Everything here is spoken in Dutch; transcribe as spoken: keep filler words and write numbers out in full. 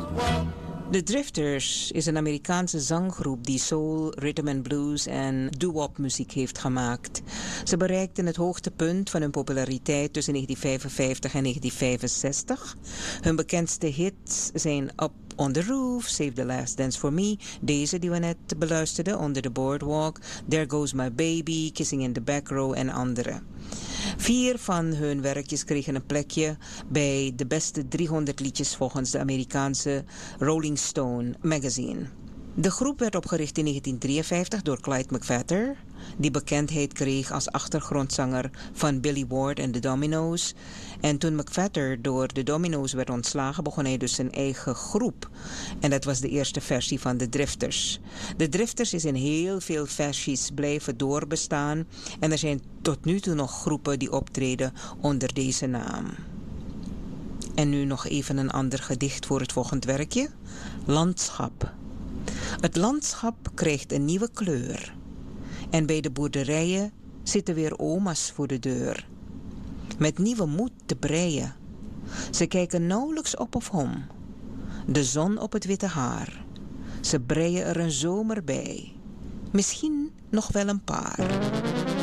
The Drifters is een Amerikaanse zanggroep die soul, rhythm and blues en doo-wop muziek heeft gemaakt. Ze bereikten het hoogtepunt van hun populariteit tussen negentien vijfenvijftig en negentien vijfenzestig. Hun bekendste hits zijn Up on the Roof, Save the Last Dance for Me, deze die we net beluisterden, Under the Boardwalk, There Goes My Baby, Kissing in the Back Row en andere. Vier van hun werkjes kregen een plekje bij de beste driehonderd liedjes volgens de Amerikaanse Rolling Stone magazine. De groep werd opgericht in negentien drieënvijftig door Clyde McPhatter, die bekendheid kreeg als achtergrondzanger van Billy Ward en de Dominoes. En toen McPhatter door de Dominoes werd ontslagen, begon hij dus zijn eigen groep. En dat was de eerste versie van de Drifters. De Drifters is in heel veel versies blijven doorbestaan. En er zijn tot nu toe nog groepen die optreden onder deze naam. En nu nog even een ander gedicht voor het volgend werkje. Landschap. Het landschap krijgt een nieuwe kleur. En bij de boerderijen zitten weer oma's voor de deur. Met nieuwe moed te breien. Ze kijken nauwelijks op of om. De zon op het witte haar. Ze breien er een zomer bij. Misschien nog wel een paar.